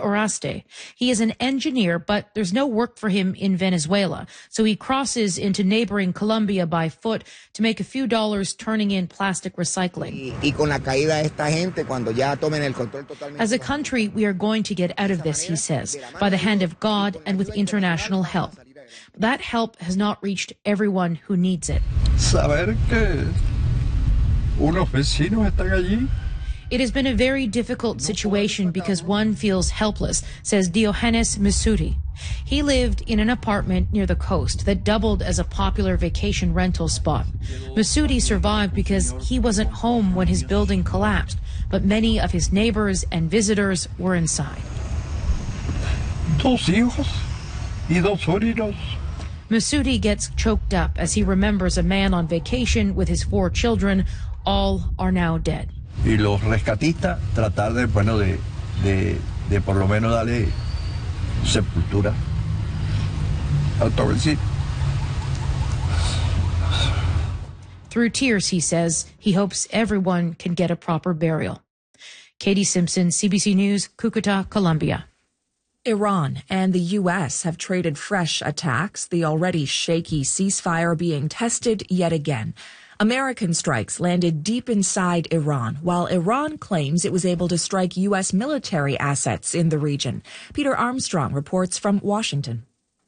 Oraste. He is an engineer, but there's no work for him in Venezuela. So he crosses into neighboring Colombia by foot to make a few dollars turning in plastic recycling. As a country, we are going to get out of this, he says, by the hand of God and with international help. But that help has not reached everyone who needs it. It has been a very difficult situation because one feels helpless, says Diogenes Mesuri. He lived in an apartment near the coast that doubled as a popular vacation rental spot. Mesuri survived because he wasn't home when his building collapsed, but many of his neighbors and visitors were inside. Mesuri gets choked up as he remembers a man on vacation with his 4 children. All are now dead. Y los rescatistas tratar de por lo menos darle sepultura. Through tears, he says, he hopes everyone can get a proper burial. Katie Simpson, CBC News, Cucuta, Colombia. Iran and the U.S. have traded fresh attacks, the already shaky ceasefire being tested yet again. American strikes landed deep inside Iran, while Iran claims it was able to strike U.S. military assets in the region. Peter Armstrong reports from Washington.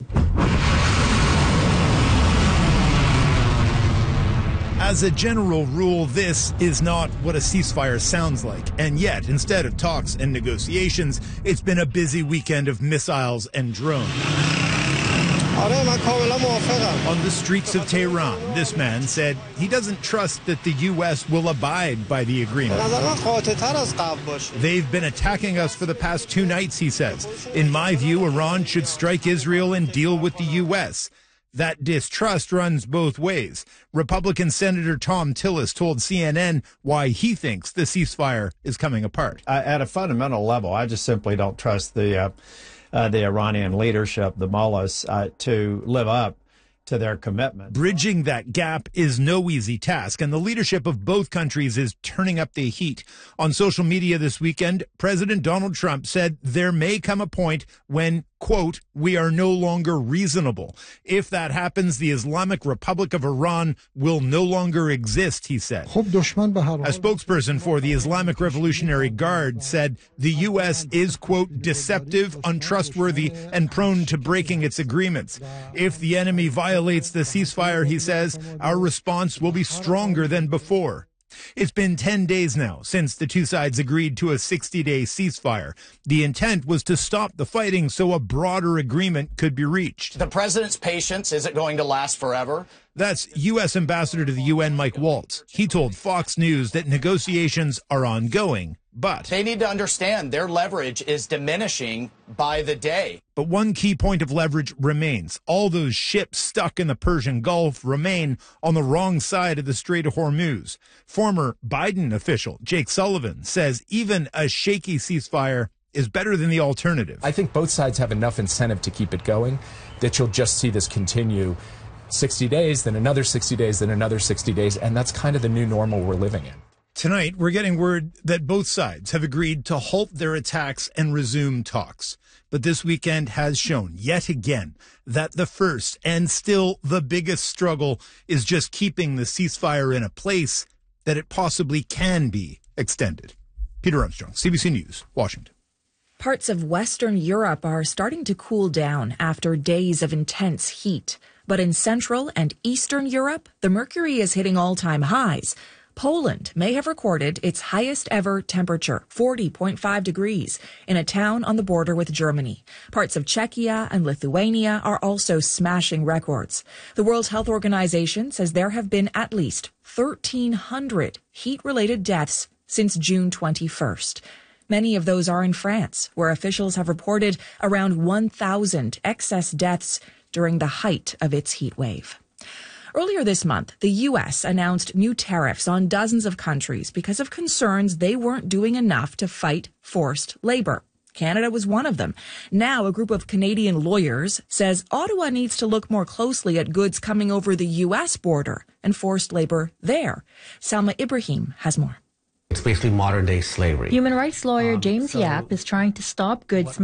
As a general rule, this is not what a ceasefire sounds like. And yet, instead of talks and negotiations, it's been a busy weekend of missiles and drones. On the streets of Tehran, this man said he doesn't trust that the U.S. will abide by the agreement. They've been attacking us for the past 2 nights, he says. In my view, Iran should strike Israel and deal with the U.S. That distrust runs both ways. Republican Senator Tom Tillis told CNN why he thinks the ceasefire is coming apart. At a fundamental level, I just simply don't trust the Iranian leadership, the mullahs, to live up to their commitment. Bridging that gap is no easy task, and the leadership of both countries is turning up the heat. On social media this weekend, President Donald Trump said there may come a point when, quote, we are no longer reasonable. If that happens, the Islamic Republic of Iran will no longer exist, he said. A spokesperson for the Islamic Revolutionary Guard said the U.S. is, quote, deceptive, untrustworthy, and prone to breaking its agreements. If the enemy violates the ceasefire, he says, our response will be stronger than before. It's been 10 days now since the two sides agreed to a 60-day ceasefire. The intent was to stop the fighting so a broader agreement could be reached. The president's patience, is it going to last forever? That's U.S. Ambassador to the UN, Mike Waltz. He told Fox News that negotiations are ongoing, but they need to understand their leverage is diminishing by the day. But one key point of leverage remains. All those ships stuck in the Persian Gulf remain on the wrong side of the Strait of Hormuz. Former Biden official Jake Sullivan says even a shaky ceasefire is better than the alternative. I think both sides have enough incentive to keep it going that you'll just see this continue 60 days, then another 60 days, then another 60 days, and that's kind of the new normal we're living in. Tonight, we're getting word that both sides have agreed to halt their attacks and resume talks. But this weekend has shown yet again that the first and still the biggest struggle is just keeping the ceasefire in a place that it possibly can be extended. Peter Armstrong, CBC News, Washington. Parts of Western Europe are starting to cool down after days of intense heat. But in Central and Eastern Europe, the mercury is hitting all-time highs. Poland may have recorded its highest ever temperature, 40.5 degrees, in a town on the border with Germany. Parts of Czechia and Lithuania are also smashing records. The World Health Organization says there have been at least 1,300 heat-related deaths since June 21st. Many of those are in France, where officials have reported around 1,000 excess deaths during the height of its heat wave. Earlier this month, the U.S. announced new tariffs on dozens of countries because of concerns they weren't doing enough to fight forced labor. Canada was one of them. Now, a group of Canadian lawyers says Ottawa needs to look more closely at goods coming over the U.S. border and forced labor there. Salma Ibrahim has more. It's basically modern-day slavery. Human rights lawyer James Yap is trying to stop goods